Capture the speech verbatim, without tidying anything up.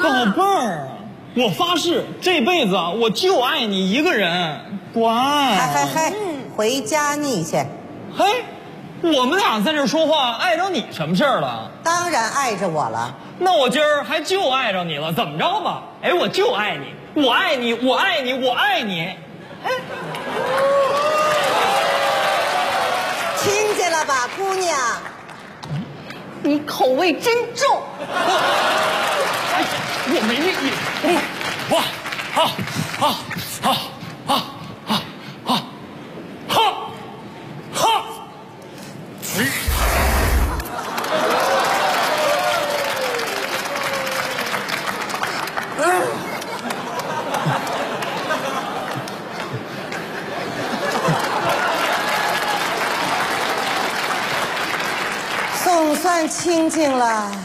宝贝儿，我发誓这辈子我就爱你一个人。乖。 嗨嗨嗨，回家腻去。 嘿，我们俩在这说话，碍着你什么事儿了？ 当然碍着我了。 那我今儿还就碍着你了，怎么着吧？哎，我就爱你，我爱你，我爱你，我爱你。哎， 听见了吧，姑娘？ 你口味真重。 哎，我没那意思。哇，好，好，好，好，好，好，好，好。 总算清静了。